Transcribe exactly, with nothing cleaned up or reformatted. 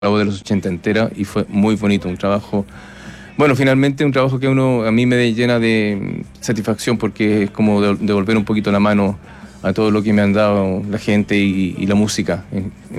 la voz de los ochenta entera y fue muy bonito, un trabajo, bueno, finalmente un trabajo que uno, a mí me llena de satisfacción porque es como de- devolver un poquito la mano a todo lo que me han dado la gente y, y la música en,